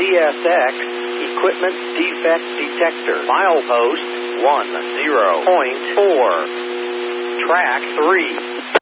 CSX Equipment Defect Detector. Milepost 10.4. Track 3.